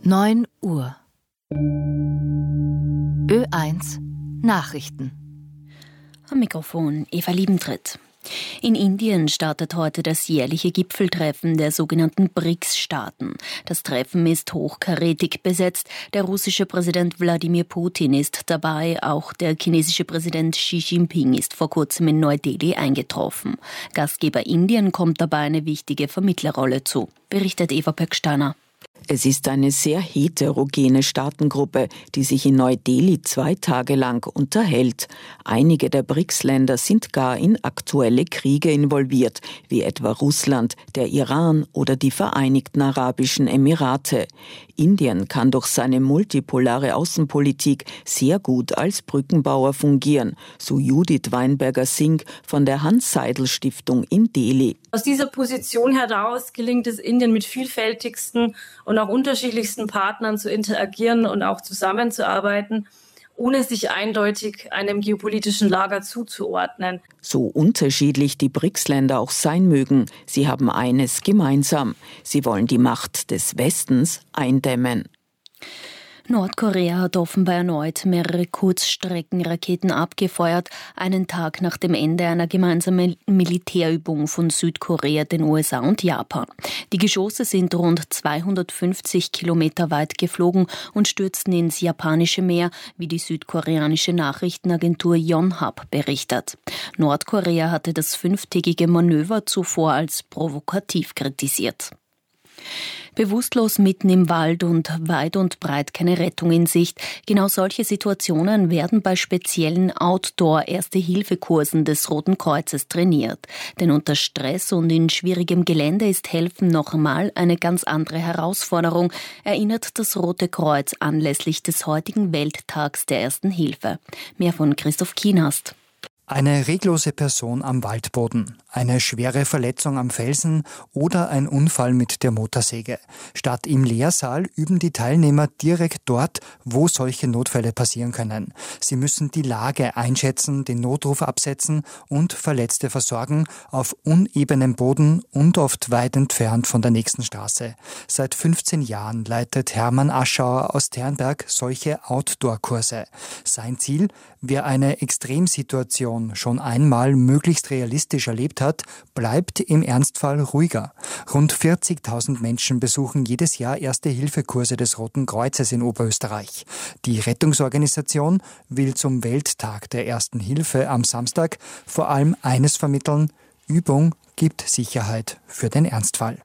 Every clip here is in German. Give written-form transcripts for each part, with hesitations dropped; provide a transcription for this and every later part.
9 Uhr. Ö1 Nachrichten. Am Mikrofon Eva Liebentritt. In Indien startet heute das jährliche Gipfeltreffen der sogenannten BRICS-Staaten. Das Treffen ist hochkarätig besetzt. Der russische Präsident Wladimir Putin ist dabei. Auch der chinesische Präsident Xi Jinping ist vor kurzem in Neu-Delhi eingetroffen. Gastgeber Indien kommt dabei eine wichtige Vermittlerrolle zu, berichtet Eva Pöcksteiner. Es ist eine sehr heterogene Staatengruppe, die sich in Neu-Delhi 2 Tage lang unterhält. Einige der BRICS-Länder sind gar in aktuelle Kriege involviert, wie etwa Russland, der Iran oder die Vereinigten Arabischen Emirate. Indien kann durch seine multipolare Außenpolitik sehr gut als Brückenbauer fungieren, so Judith Weinberger-Singh von der Hans-Seidel-Stiftung in Delhi. Aus dieser Position heraus gelingt es Indien mit vielfältigsten und auch unterschiedlichsten Partnern zu interagieren und auch zusammenzuarbeiten, ohne sich eindeutig einem geopolitischen Lager zuzuordnen. So unterschiedlich die BRICS-Länder auch sein mögen, sie haben eines gemeinsam. Sie wollen die Macht des Westens eindämmen. Nordkorea hat offenbar erneut mehrere Kurzstreckenraketen abgefeuert, einen Tag nach dem Ende einer gemeinsamen Militärübung von Südkorea, den USA und Japan. Die Geschosse sind rund 250 Kilometer weit geflogen und stürzten ins japanische Meer, wie die südkoreanische Nachrichtenagentur Yonhap berichtet. Nordkorea hatte das 5-tägige Manöver zuvor als provokativ kritisiert. Bewusstlos mitten im Wald und weit und breit keine Rettung in Sicht. Genau solche Situationen werden bei speziellen Outdoor-Erste-Hilfe-Kursen des Roten Kreuzes trainiert. Denn unter Stress und in schwierigem Gelände ist Helfen noch einmal eine ganz andere Herausforderung, erinnert das Rote Kreuz anlässlich des heutigen Welttags der Ersten Hilfe. Mehr von Christoph Kienast. Eine reglose Person am Waldboden, eine schwere Verletzung am Felsen oder ein Unfall mit der Motorsäge. Statt im Lehrsaal üben die Teilnehmer direkt dort, wo solche Notfälle passieren können. Sie müssen die Lage einschätzen, den Notruf absetzen und Verletzte versorgen auf unebenem Boden und oft weit entfernt von der nächsten Straße. Seit 15 Jahren leitet Hermann Aschauer aus Ternberg solche Outdoor-Kurse. Sein Ziel: Wer eine Extremsituation schon einmal möglichst realistisch erlebt hat, bleibt im Ernstfall ruhiger. Rund 40.000 Menschen besuchen jedes Jahr Erste-Hilfe-Kurse des Roten Kreuzes in Oberösterreich. Die Rettungsorganisation will zum Welttag der Ersten Hilfe am Samstag vor allem eines vermitteln: Übung gibt Sicherheit für den Ernstfall.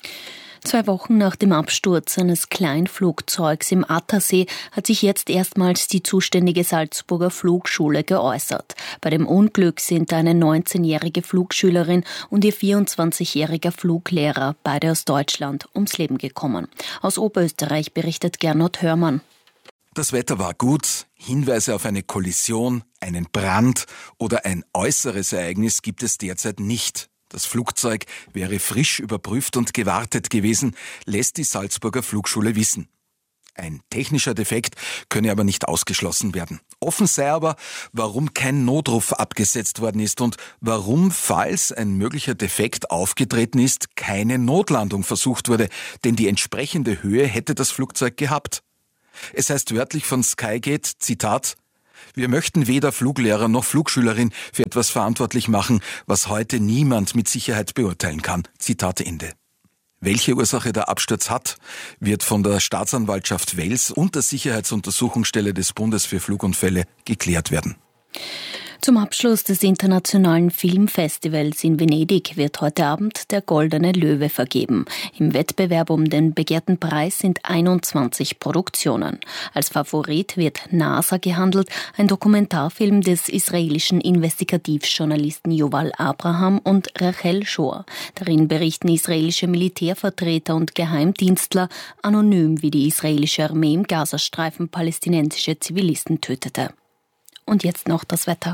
2 Wochen nach dem Absturz eines Kleinflugzeugs im Attersee hat sich jetzt erstmals die zuständige Salzburger Flugschule geäußert. Bei dem Unglück sind eine 19-jährige Flugschülerin und ihr 24-jähriger Fluglehrer, beide aus Deutschland, ums Leben gekommen. Aus Oberösterreich berichtet Gernot Hörmann. Das Wetter war gut, Hinweise auf eine Kollision, einen Brand oder ein äußeres Ereignis gibt es derzeit nicht. Das Flugzeug wäre frisch überprüft und gewartet gewesen, lässt die Salzburger Flugschule wissen. Ein technischer Defekt könne aber nicht ausgeschlossen werden. Offen sei aber, warum kein Notruf abgesetzt worden ist und warum, falls ein möglicher Defekt aufgetreten ist, keine Notlandung versucht wurde, denn die entsprechende Höhe hätte das Flugzeug gehabt. Es heißt wörtlich von Skygate, Zitat: Wir möchten weder Fluglehrer noch Flugschülerin für etwas verantwortlich machen, was heute niemand mit Sicherheit beurteilen kann. Zitat Ende. Welche Ursache der Absturz hat, wird von der Staatsanwaltschaft Wels und der Sicherheitsuntersuchungsstelle des Bundes für Flugunfälle geklärt werden. Zum Abschluss des Internationalen Filmfestivals in Venedig wird heute Abend der Goldene Löwe vergeben. Im Wettbewerb um den begehrten Preis sind 21 Produktionen. Als Favorit wird NASA gehandelt, ein Dokumentarfilm des israelischen Investigativjournalisten Yuval Abraham und Rachel Shor. Darin berichten israelische Militärvertreter und Geheimdienstler anonym, wie die israelische Armee im Gazastreifen palästinensische Zivilisten tötete. Und jetzt noch das Wetter.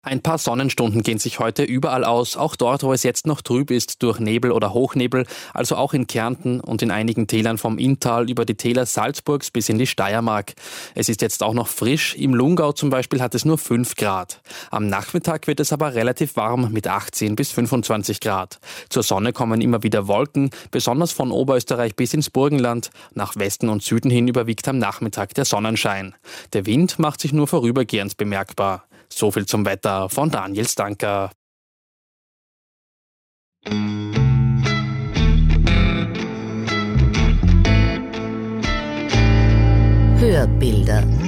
Ein paar Sonnenstunden gehen sich heute überall aus, auch dort, wo es jetzt noch trüb ist durch Nebel oder Hochnebel, also auch in Kärnten und in einigen Tälern vom Inntal über die Täler Salzburgs bis in die Steiermark. Es ist jetzt auch noch frisch, im Lungau zum Beispiel hat es nur 5 Grad. Am Nachmittag wird es aber relativ warm mit 18 bis 25 Grad. Zur Sonne kommen immer wieder Wolken, besonders von Oberösterreich bis ins Burgenland. Nach Westen und Süden hin überwiegt am Nachmittag der Sonnenschein. Der Wind macht sich nur vorübergehend bemerkbar. So viel zum Wetter von Daniel Stanker. Hörbilder.